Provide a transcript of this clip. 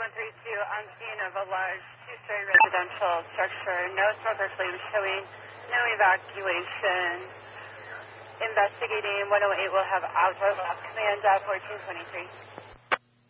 on scene of a large two-story residential structure. No smoke or flames showing. No evacuation. Investigating 108 will have outdoor command 1423.